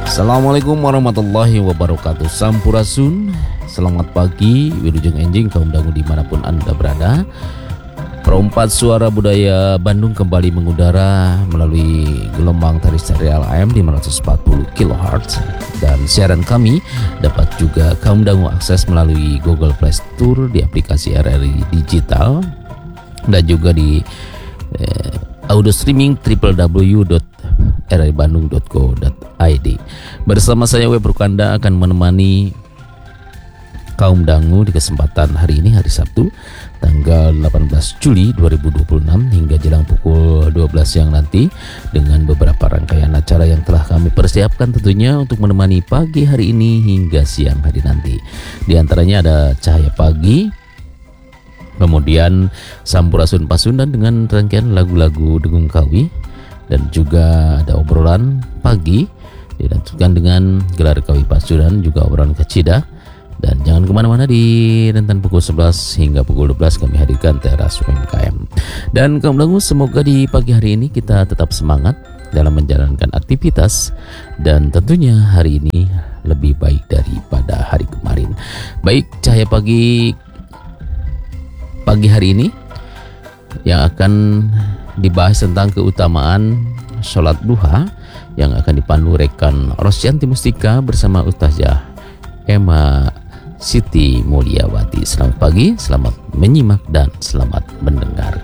Assalamualaikum warahmatullahi wabarakatuh. Sampurasun, selamat pagi Wilujeng Enjing kaum dangu dimanapun Anda berada. Perompat Suara Budaya Bandung kembali mengudara melalui gelombang tari serial AM 540 kHz. Dan siaran kami dapat juga kaum dangu akses melalui Google Play Store, di aplikasi RRI Digital, dan juga di audio streaming www.rribandung.co.id. Bersama saya Web Rukanda akan menemani kaum dangu di kesempatan hari ini, hari Sabtu tanggal 18 Juli 2026 hingga jelang pukul 12 siang nanti, dengan beberapa rangkaian acara yang telah kami persiapkan tentunya untuk menemani pagi hari ini hingga siang hari nanti. Di antaranya ada Cahaya Pagi, kemudian Sampurasun Pasundan dengan rangkaian lagu-lagu Dengung Kawi, dan juga ada obrolan pagi dilanjutkan dengan gelar Kawi Pasundan, juga obrolan kecida. Dan jangan kemana-mana, di rentan pukul 11 hingga pukul 12 kami hadirkan Teras UMKM. Dan kaum dangu, semoga di pagi hari ini kita tetap semangat dalam menjalankan aktivitas, dan tentunya hari ini lebih baik daripada hari kemarin. Baik, Cahaya Pagi hari ini yang akan dibahas tentang keutamaan sholat duha yang akan dipandu rekan Rosyanti Mustika bersama Ustazah Emma Siti Mulyawati. Selamat pagi, selamat menyimak dan selamat mendengar.